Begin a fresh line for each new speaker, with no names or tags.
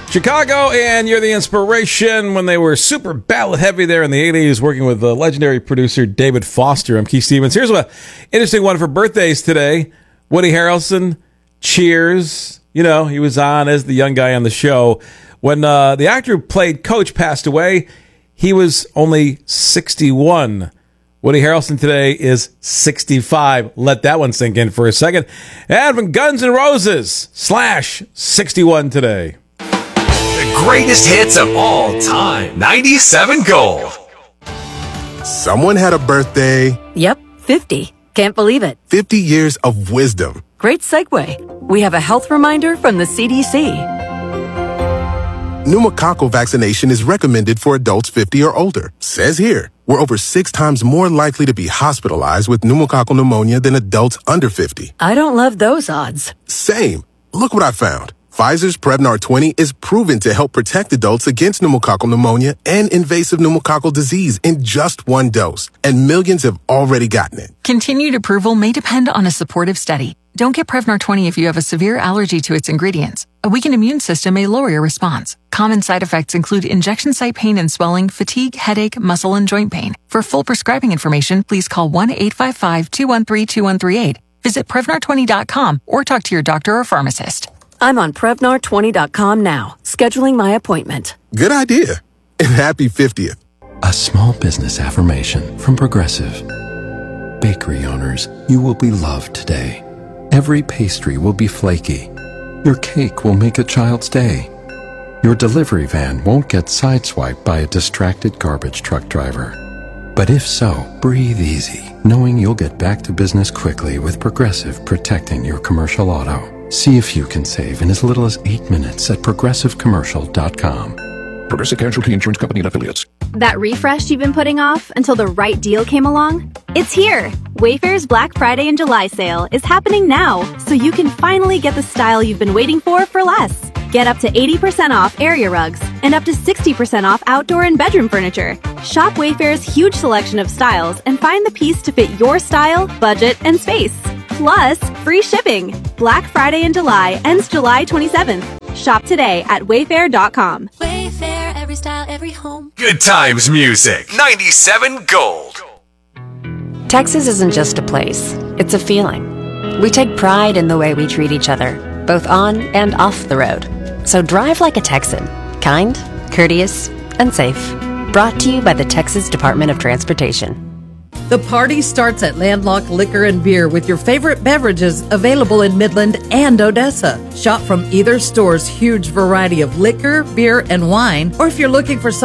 Chicago, and You're the Inspiration, when they were super ballad heavy there in the 80s, working with the legendary producer David Foster. I'm Keith Stevens. Here's an interesting one for birthdays today. Woody Harrelson, Cheers. You know, he was on as the young guy on the show. When the actor who played Coach passed away, he was only 61. Woody Harrelson today is 65. Let that one sink in for a second. And from Guns N' Roses, Slash, 61 today.
The greatest hits of all time. 97 Gold.
Someone had a birthday.
Yep, 50. Can't believe it.
50 years of wisdom.
Great segue. We have a health reminder from the CDC.
Pneumococcal vaccination is recommended for adults 50 or older. Says here, we're over 6 times more likely to be hospitalized with pneumococcal pneumonia than adults under 50.
I don't love those odds.
Same. Look what I found. Pfizer's Prevnar 20 is proven to help protect adults against pneumococcal pneumonia and invasive pneumococcal disease in just 1 dose, and millions have already gotten it.
Continued approval may depend on a supportive study. Don't get Prevnar 20 if you have a severe allergy to its ingredients. A weakened immune system may lower your response. Common side effects include injection site pain and swelling, fatigue, headache, muscle, and joint pain. For full prescribing information, please call 1-855-213-2138. Visit Prevnar20.com or talk to your doctor or pharmacist.
I'm on Prevnar20.com now, scheduling my appointment.
Good idea. And happy 50th.
A small business affirmation from Progressive. Bakery owners, you will be loved today. Every pastry will be flaky. Your cake will make a child's day. Your delivery van won't get sideswiped by a distracted garbage truck driver. But if so, breathe easy, knowing you'll get back to business quickly with Progressive protecting your commercial auto. See if you can save in as little as 8 minutes at progressivecommercial.com.
Progressive Casualty Insurance Company and Affiliates.
That refresh you've been putting off until the right deal came along? It's here! Wayfair's Black Friday and July sale is happening now, so you can finally get the style you've been waiting for less. Get up to 80% off area rugs and up to 60% off outdoor and bedroom furniture. Shop Wayfair's huge selection of styles and find the piece to fit your style, budget, and space. Plus, free shipping. Black Friday in July ends July 27th. Shop today at Wayfair.com.
Wayfair, every style, every home.
Good times music. 97 Gold.
Texas isn't just a place, it's a feeling. We take pride in the way we treat each other, both on and off the road. So drive like a Texan. Kind, courteous, and safe. Brought to you by the Texas Department of Transportation.
The party starts at Landlocked Liquor and Beer with your favorite beverages available in Midland and Odessa. Shop from either store's huge variety of liquor, beer, and wine, or if you're looking for some